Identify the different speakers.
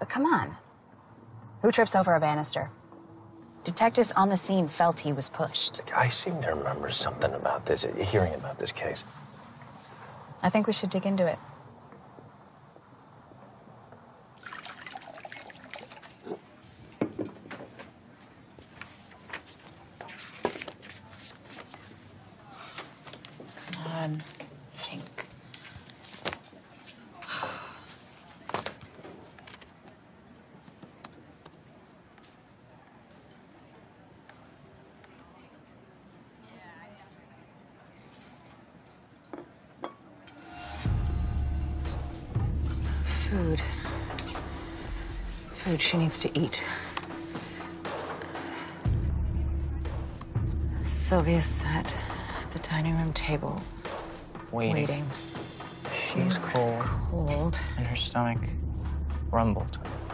Speaker 1: But come on. Who trips over a banister? Detectives on the scene felt he was pushed.
Speaker 2: I seem to remember something about this, hearing about this case.
Speaker 1: I think we should dig into it.
Speaker 3: Come on, think. Food. Food she needs to eat. Sylvia's sat at the dining room table, waiting.
Speaker 4: She was cold,
Speaker 3: cold,
Speaker 4: and her stomach rumbled.